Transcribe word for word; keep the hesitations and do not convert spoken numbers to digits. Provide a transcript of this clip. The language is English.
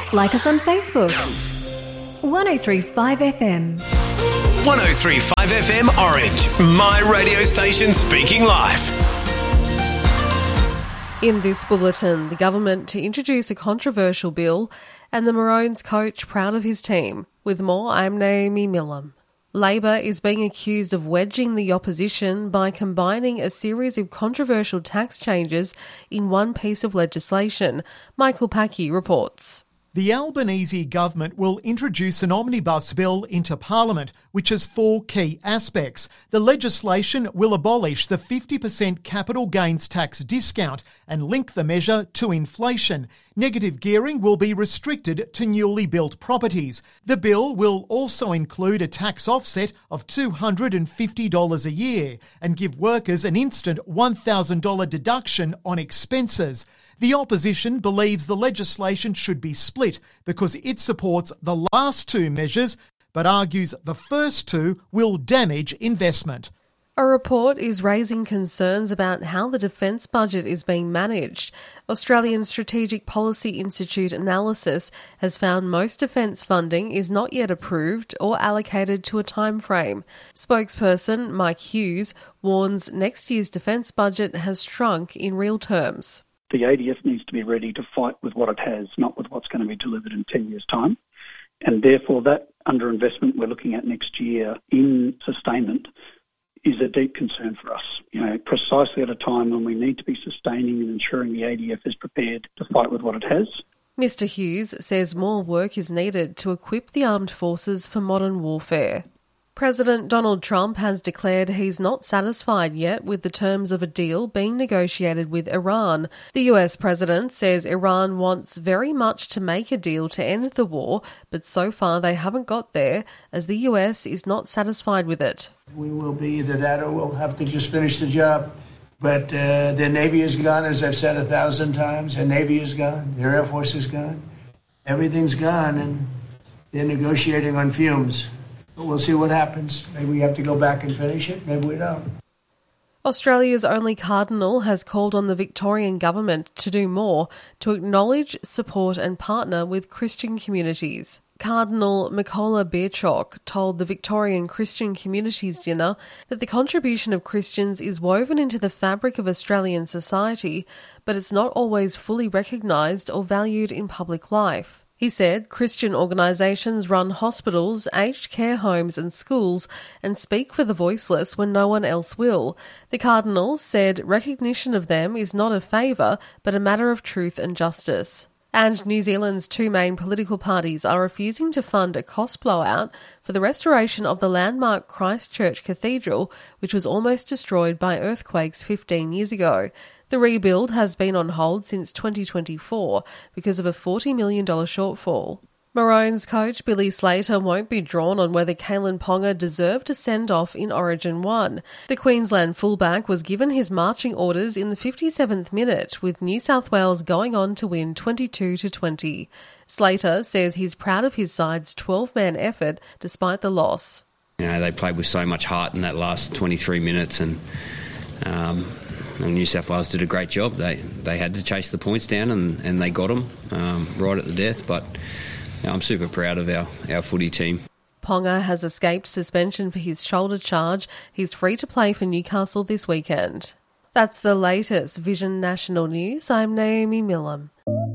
Like us on Facebook. one oh three point five F M. one oh three point five F M Orange, my radio station speaking live. In this bulletin, the government to introduce a controversial bill and the Maroons coach proud of his team. With more, I'm Naomi Millam. Labor is being accused of wedging the opposition by combining a series of controversial tax changes in one piece of legislation. Michael Packey reports. The Albanese government will introduce an omnibus bill into Parliament, which has four key aspects. The legislation will abolish the fifty percent capital gains tax discount and link the measure to inflation. Negative gearing will be restricted to newly built properties. The bill will also include a tax offset of two hundred fifty dollars a year and give workers an instant one thousand dollars deduction on expenses. The opposition believes the legislation should be split because it supports the last two measures, but argues the first two will damage investment. A report is raising concerns about how the defence budget is being managed. Australian Strategic Policy Institute analysis has found most defence funding is not yet approved or allocated to a time frame. Spokesperson Mike Hughes warns next year's defence budget has shrunk in real terms. The A D F needs to be ready to fight with what it has, not with what's going to be delivered in ten years' time. And therefore that underinvestment we're looking at next year in sustainment is a deep concern for us, you know, precisely at a time when we need to be sustaining and ensuring the A D F is prepared to fight with what it has. Mister Hughes says more work is needed to equip the armed forces for modern warfare. President Donald Trump has declared he's not satisfied yet with the terms of a deal being negotiated with Iran. The U S president says Iran wants very much to make a deal to end the war, but so far they haven't got there, as the U S is not satisfied with it. We will be either that or we'll have to just finish the job. But uh, their Navy is gone, as I've said a thousand times. Their Navy is gone. Their Air Force is gone. Everything's gone, and they're negotiating on fumes. But we'll see what happens. Maybe we have to go back and finish it. Maybe we don't. Australia's only cardinal has called on the Victorian government to do more to acknowledge, support and partner with Christian communities. Cardinal Mikola Bierchok told the Victorian Christian Communities Dinner that the contribution of Christians is woven into the fabric of Australian society, but it's not always fully recognised or valued in public life. He said Christian organisations run hospitals, aged care homes and schools and speak for the voiceless when no one else will. The Cardinals said recognition of them is not a favour but a matter of truth and justice. And New Zealand's two main political parties are refusing to fund a cost blowout for the restoration of the landmark Christchurch Cathedral, which was almost destroyed by earthquakes fifteen years ago. The rebuild has been on hold since twenty twenty-four because of a forty million dollars shortfall. Maroons coach Billy Slater won't be drawn on whether Kalyn Ponga deserved a send-off in Origin one. The Queensland fullback was given his marching orders in the fifty-seventh minute, with New South Wales going on to win twenty-two to twenty. Slater says he's proud of his side's twelve-man effort despite the loss. You know, they played with so much heart in that last twenty-three minutes and... Um, And New South Wales did a great job. They they had to chase the points down and, and they got them um, right at the death. But you know, I'm super proud of our, our footy team. Ponga has escaped suspension for his shoulder charge. He's free to play for Newcastle this weekend. That's the latest Vision National News. I'm Naomi Millam.